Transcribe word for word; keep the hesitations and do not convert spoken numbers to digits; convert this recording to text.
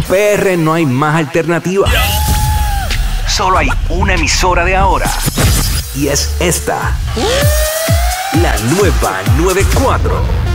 P R no hay más alternativa. Solo hay una emisora de ahora. Y es esta. La nueva noventa y cuatro.